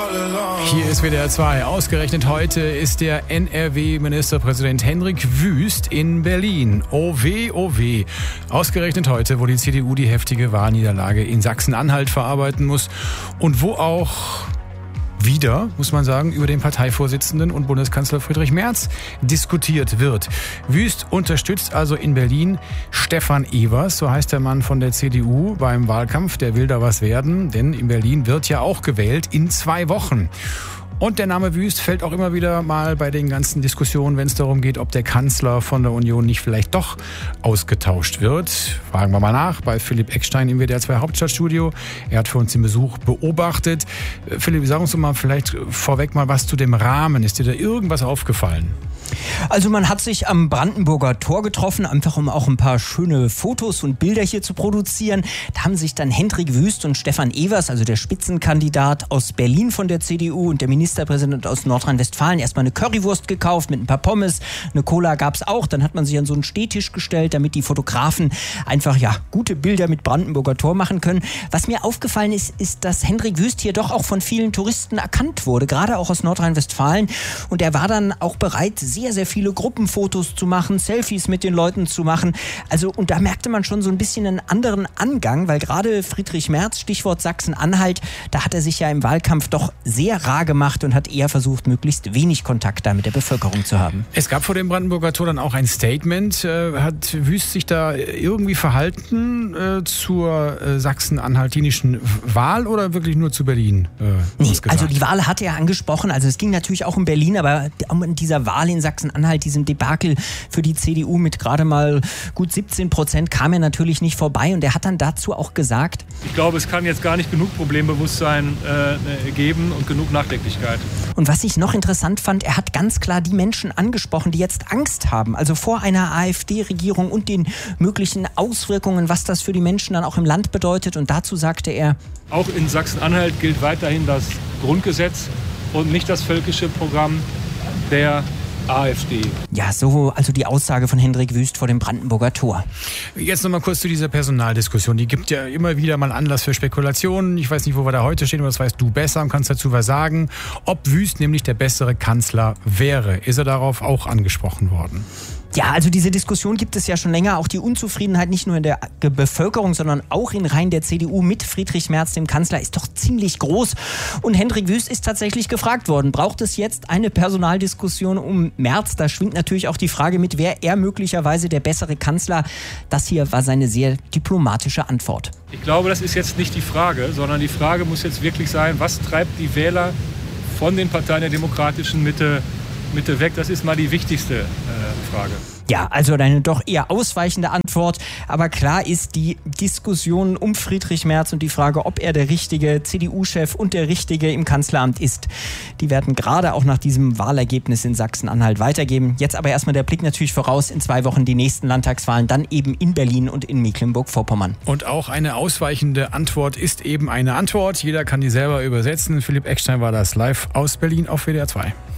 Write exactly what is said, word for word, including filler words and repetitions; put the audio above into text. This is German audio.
Hier ist W D R zwei. Ausgerechnet heute ist der N R W-Ministerpräsident Hendrik Wüst in Berlin. Oh weh, oh weh. Ausgerechnet heute, wo die C D U die heftige Wahlniederlage in Sachsen-Anhalt verarbeiten muss und wo auch wieder, muss man sagen, über den Parteivorsitzenden und Bundeskanzler Friedrich Merz diskutiert wird. Wüst unterstützt also in Berlin Stefan Evers, so heißt der Mann von der C D U beim Wahlkampf. Der will da was werden, denn in Berlin wird ja auch gewählt in zwei Wochen. Und der Name Wüst fällt auch immer wieder mal bei den ganzen Diskussionen, wenn es darum geht, ob der Kanzler von der Union nicht vielleicht doch ausgetauscht wird. Fragen wir mal nach bei Philipp Eckstein im W D R zwei Hauptstadtstudio. Er hat für uns den Besuch beobachtet. Philipp, sag uns doch mal vielleicht vorweg mal was zu dem Rahmen. Ist dir da irgendwas aufgefallen? Also man hat sich am Brandenburger Tor getroffen, einfach um auch ein paar schöne Fotos und Bilder hier zu produzieren. Da haben sich dann Hendrik Wüst und Stefan Evers, also der Spitzenkandidat aus Berlin von der C D U und der Ministerpräsident aus Nordrhein-Westfalen, erstmal eine Currywurst gekauft mit ein paar Pommes. Eine Cola gab es auch. Dann hat man sich an so einen Stehtisch gestellt, damit die Fotografen einfach ja gute Bilder mit Brandenburger Tor machen können. Was mir aufgefallen ist, ist, dass Hendrik Wüst hier doch auch von vielen Touristen erkannt wurde, gerade auch aus Nordrhein-Westfalen. Und er war dann auch bereit, sehr, sehr viele Gruppenfotos zu machen, Selfies mit den Leuten zu machen. Also, und da merkte man schon so ein bisschen einen anderen Angang, weil gerade Friedrich Merz, Stichwort Sachsen-Anhalt, da hat er sich ja im Wahlkampf doch sehr rar gemacht und hat eher versucht, möglichst wenig Kontakt da mit der Bevölkerung zu haben. Es gab vor dem Brandenburger Tor dann auch ein Statement. Äh, hat Wüst sich da irgendwie verhalten äh, zur äh, sachsen-anhaltinischen Wahl oder wirklich nur zu Berlin? Äh, nee, also die Wahl hat er angesprochen. Also es ging natürlich auch um Berlin, aber um dieser Wahl in Sachsen-Anhalt, diesem Debakel für die C D U mit gerade mal gut siebzehn Prozent, kam er natürlich nicht vorbei. Und er hat dann dazu auch gesagt: Ich glaube, es kann jetzt gar nicht genug Problembewusstsein äh, geben und genug Nachdenklichkeit. Und was ich noch interessant fand, er hat ganz klar die Menschen angesprochen, die jetzt Angst haben, also vor einer AfD-Regierung und den möglichen Auswirkungen, was das für die Menschen dann auch im Land bedeutet. Und dazu sagte er: Auch in Sachsen-Anhalt gilt weiterhin das Grundgesetz und nicht das völkische Programm der AfD. Ja, so also die Aussage von Hendrik Wüst vor dem Brandenburger Tor. Jetzt noch mal kurz zu dieser Personaldiskussion. Die gibt ja immer wieder mal Anlass für Spekulationen. Ich weiß nicht, wo wir da heute stehen, aber das weißt du besser und kannst dazu was sagen. Ob Wüst nämlich der bessere Kanzler wäre, ist er darauf auch angesprochen worden? Ja, also diese Diskussion gibt es ja schon länger. Auch die Unzufriedenheit nicht nur in der Bevölkerung, sondern auch in Reihen der C D U mit Friedrich Merz, dem Kanzler, ist doch ziemlich groß. Und Hendrik Wüst ist tatsächlich gefragt worden, braucht es jetzt eine Personaldiskussion um Merz? Da schwingt natürlich auch die Frage mit, wäre er möglicherweise der bessere Kanzler? Das hier war seine sehr diplomatische Antwort. Ich glaube, das ist jetzt nicht die Frage, sondern die Frage muss jetzt wirklich sein, was treibt die Wähler von den Parteien der demokratischen Mitte Mitte weg? Das ist mal die wichtigste äh, Frage. Ja, also eine doch eher ausweichende Antwort. Aber klar ist, die Diskussion um Friedrich Merz und die Frage, ob er der richtige C D U-Chef und der richtige im Kanzleramt ist, die werden gerade auch nach diesem Wahlergebnis in Sachsen-Anhalt weitergeben. Jetzt aber erstmal der Blick natürlich voraus, in zwei Wochen die nächsten Landtagswahlen, dann eben in Berlin und in Mecklenburg-Vorpommern. Und auch eine ausweichende Antwort ist eben eine Antwort. Jeder kann die selber übersetzen. Philipp Eckstein war das live aus Berlin auf W D R zwei.